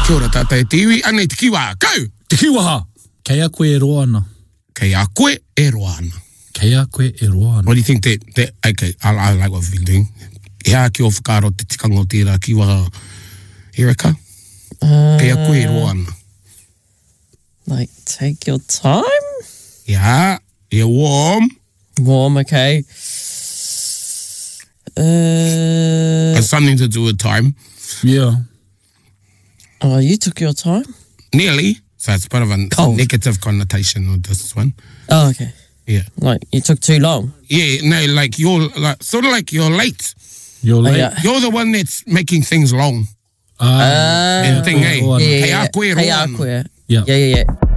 Kia ora tata e tiwi, anei te kiwa, kau! Te kiwaha! Kei a koe e roa ana. Kei a koe e roa ana. Kei a koe e roa ana. What do you think okay, I like what we've been doing. Hea ki o whakaro te tikanga o tērā kiwa Erika. Kei a koe e roa ana. Like, take your time? Yeah, you're warm. Warm, okay. Has something to do with time. Yeah. Oh, you took your time? Nearly. So it's part of a negative connotation with this one. Oh, okay. Yeah. Like, you took too long? Yeah, no, like you're like sort of like you're late. You're late. Yeah. You're the one that's making things long. Yeah. And thing, eh? Yeah, Kei a koe e roa Kei a ana. koe. Yeah. Yeah.